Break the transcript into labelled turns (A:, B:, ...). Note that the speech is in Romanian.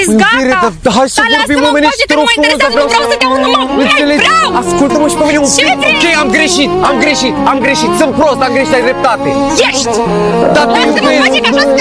A: înțeles, gata!
B: Hai să vorbim omenești, te rog frumos, dar vreau să...
A: Nu vreau să te aud, nu mai vreau!
B: Ascultă-mă și pe mine un pic. Ok, am greșit, sunt prost, am greșit, ai dreptate.
A: Ești!
B: Dar te
A: Lasă-mă în pace, că așa